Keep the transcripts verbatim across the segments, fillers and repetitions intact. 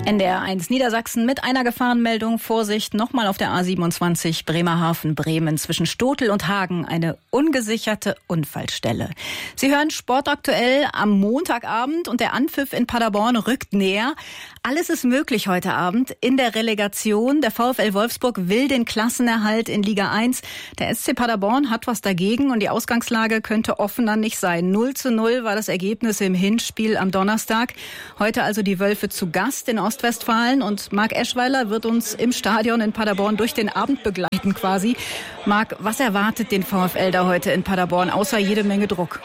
N D R eins Niedersachsen mit einer Gefahrenmeldung. Vorsicht, nochmal auf der A siebenundzwanzig Bremerhaven-Bremen zwischen Stotel und Hagen eine ungesicherte Unfallstelle. Sie hören Sport aktuell am Montagabend und der Anpfiff in Paderborn rückt näher. Alles ist möglich heute Abend in der Relegation. Der VfL Wolfsburg will den Klassenerhalt in Liga eins. Der S C Paderborn hat was dagegen und die Ausgangslage könnte offener nicht sein. null zu null war das Ergebnis im Hinspiel am Donnerstag. Heute also die Wölfe zu Gast in Ostwestfalen und Marc Eschweiler wird uns im Stadion in Paderborn durch den Abend begleiten quasi. Marc, was erwartet den VfL da heute in Paderborn, außer jede Menge Druck?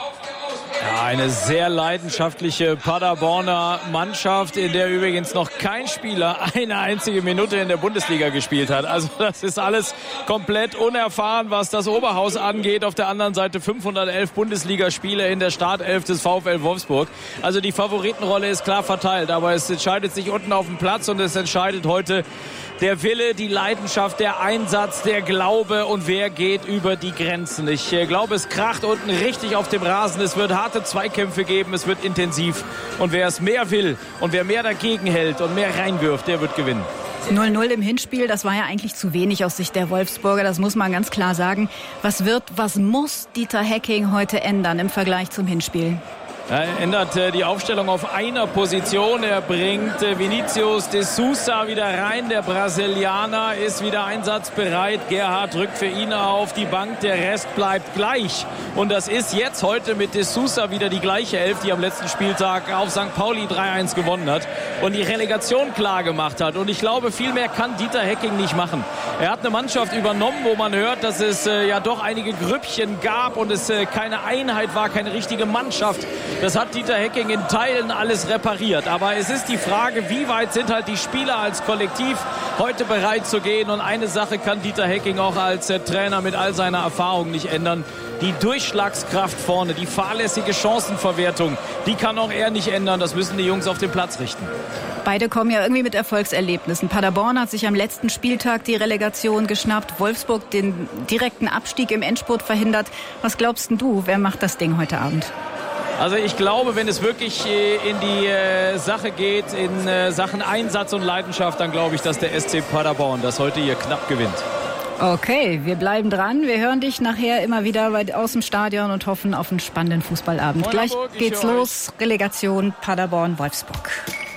Ja, eine sehr leidenschaftliche Paderborner Mannschaft, in der übrigens noch kein Spieler eine einzige Minute in der Bundesliga gespielt hat. Also das ist alles komplett unerfahren, was das Oberhaus angeht. Auf der anderen Seite fünfhundertelf Bundesligaspiele in der Startelf des VfL Wolfsburg. Also die Favoritenrolle ist klar verteilt, aber es entscheidet sich unten auf dem Platz und es entscheidet heute der Wille, die Leidenschaft, der Einsatz, der Glaube und wer geht über die Grenzen. Ich äh, glaube, es kracht unten richtig auf dem Rasen. Es wird harte Zweikämpfe geben, es wird intensiv. Und wer es mehr will und wer mehr dagegen hält und mehr reinwirft, der wird gewinnen. null null im Hinspiel, das war ja eigentlich zu wenig aus Sicht der Wolfsburger, das muss man ganz klar sagen. Was wird, was muss Dieter Hecking heute ändern im Vergleich zum Hinspiel? Er ändert äh, die Aufstellung auf einer Position. Er bringt äh, Vinicius de Sousa wieder rein. Der Brasilianer ist wieder einsatzbereit. Gerhard rückt für ihn auf die Bank. Der Rest bleibt gleich. Und das ist jetzt heute mit de Sousa wieder die gleiche Elf, die am letzten Spieltag auf Sankt Pauli drei eins gewonnen hat und die Relegation klar gemacht hat. Und ich glaube, viel mehr kann Dieter Hecking nicht machen. Er hat eine Mannschaft übernommen, wo man hört, dass es äh, ja doch einige Grüppchen gab und es äh, keine Einheit war, keine richtige Mannschaft. Das hat Dieter Hecking in Teilen alles repariert. Aber es ist die Frage, wie weit sind halt die Spieler als Kollektiv heute bereit zu gehen. Und eine Sache kann Dieter Hecking auch als äh, Trainer mit all seiner Erfahrung nicht ändern. Die Durchschlagskraft vorne, die fahrlässige Chancenverwertung, die kann auch er nicht ändern. Das müssen die Jungs auf den Platz richten. Beide kommen ja irgendwie mit Erfolgserlebnissen. Paderborn hat sich am letzten Spieltag die Relegation geschnappt. Wolfsburg den direkten Abstieg im Endspurt verhindert. Was glaubst denn du, wer macht das Ding heute Abend? Also ich glaube, wenn es wirklich in die äh, Sache geht, in äh, Sachen Einsatz und Leidenschaft, dann glaube ich, dass der S C Paderborn das heute hier knapp gewinnt. Okay, wir bleiben dran. Wir hören dich nachher immer wieder aus dem Stadion und hoffen auf einen spannenden Fußballabend. Gleich geht's los. Relegation Paderborn-Wolfsburg.